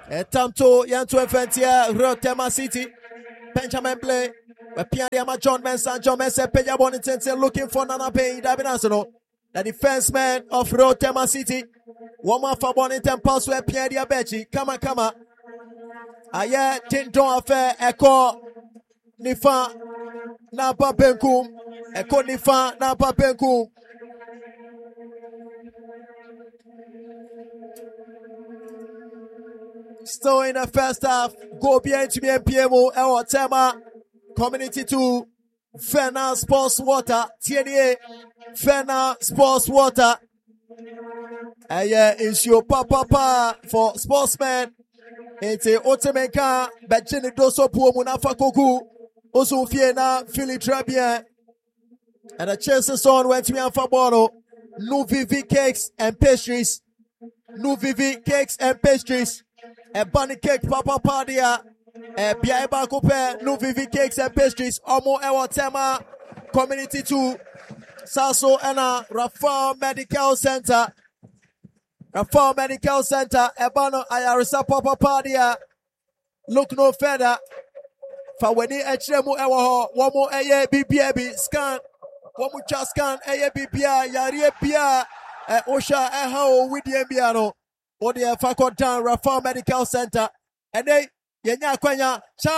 Tamto Yanto Eventia Rotema City. Benjamin Blay. Pianiama John Mensah. John Mensah Peja Bonington looking for Nana Payne. Dabinasano. The defenseman of Rotema City. Woman for Bonington pass where Piania Bechi. Kama. Aye Tindon Affair Echo Nifa Napa Penkum. Echo Nifa Napa Penkum. Still in the first half, go behind to me and PMO, our Tema, Community 2, Fena Sports Water, TNA, Fena Sports Water. And yeah, it's your papa for sportsmen. It's a Otemenka, but Jenny Doso Puamunafa Koku, also Fiena, Philly Trabien. And the chances on went to me and Fabono, Nuvivi Cakes and Pastries. Nuvivi Cakes and Pastries. A bunny cake, Papa Padia, a Biaba Coupe, Nuvivi Cakes and Pastries, Omo Ewa Tema, Community 2, Sasso Ena, Rafa Medical Center, a Ebano Ayarisa Papa Padia, look no further. For when he HMO Ewa, one more Aya BBB scan, one more just scan Aya BBA, Yaria Pia, Osha Ehao with the Mbiano. Or the Fakot Town Rafa Medical Center. And they, Yenya Kwenya,